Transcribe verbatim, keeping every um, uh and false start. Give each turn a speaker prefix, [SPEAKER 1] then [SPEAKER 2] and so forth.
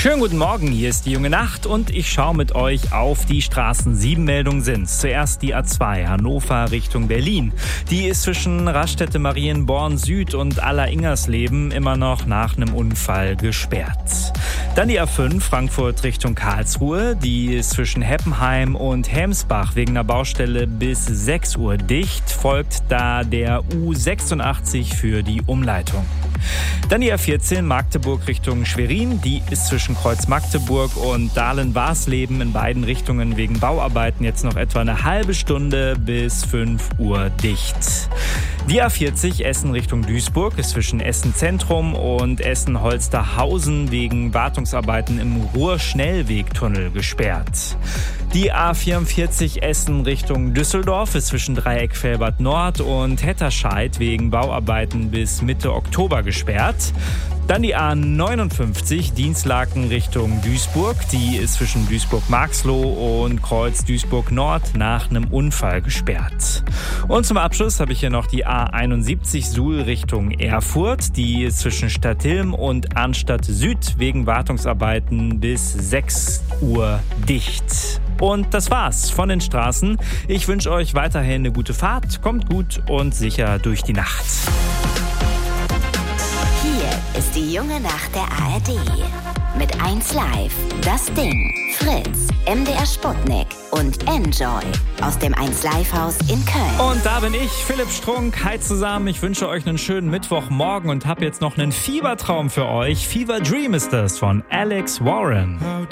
[SPEAKER 1] Schönen guten Morgen, hier ist die junge Nacht und ich schaue mit euch auf die Straßen. Sieben Meldungen sind. Zuerst die A zwei, Hannover Richtung Berlin. Die ist zwischen Raststätte Marienborn Süd und Aller-Ingersleben immer noch nach einem Unfall gesperrt. Dann die A fünf, Frankfurt Richtung Karlsruhe. Die ist zwischen Heppenheim und Helmsbach wegen einer Baustelle bis sechs Uhr dicht. Folgt da der U sechsundachtzig für die Umleitung. Dann die A vierzehn, Magdeburg Richtung Schwerin. Die ist zwischen Kreuz Magdeburg und Dahlen-Warsleben in beiden Richtungen wegen Bauarbeiten jetzt noch etwa eine halbe Stunde bis fünf Uhr dicht. Die A vierzig, Essen Richtung Duisburg, ist zwischen Essen Zentrum und Essen Holsterhausen wegen Wartungsarbeiten im Ruhr-Schnellwegtunnel gesperrt. Die A vierundvierzig, Essen Richtung Düsseldorf, ist zwischen Dreieck Velbert Nord und Hetterscheid wegen Bauarbeiten bis Mitte Oktober gesperrt. Dann die A neunundfünfzig, Dienstlaken Richtung Duisburg. Die ist zwischen Duisburg-Marxloh und Kreuz Duisburg-Nord nach einem Unfall gesperrt. Und zum Abschluss habe ich hier noch die A einundsiebzig, Suhl Richtung Erfurt. Die ist zwischen Stadtilm und Arnstadt Süd wegen Wartungsarbeiten bis sechs Uhr dicht. Und das war's von den Straßen. Ich wünsche euch weiterhin eine gute Fahrt. Kommt gut und sicher durch die Nacht.
[SPEAKER 2] Hier ist die junge Nacht der A R D. Mit eins Live, Das Ding, Fritz, M D R Sputnik und Enjoy aus dem eins Live Haus in Köln.
[SPEAKER 1] Und da bin ich, Philipp Strunk. Hi zusammen, ich wünsche euch einen schönen Mittwochmorgen und habe jetzt noch einen Fiebertraum für euch. Fever Dream ist das von Alex Warren.